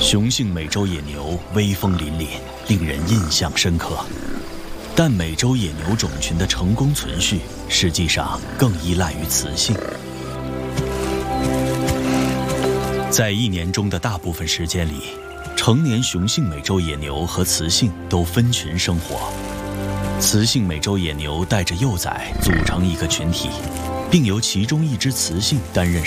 雄性美洲野牛威风凛凛，令人印象深刻。但美洲野牛种群的成功存续，实际上更依赖于雌性。在一年中的大部分时间里，成年雄性美洲野牛和雌性都分群生活。雌性美洲野牛带着幼崽组成一个群体，并由其中一只雌性担任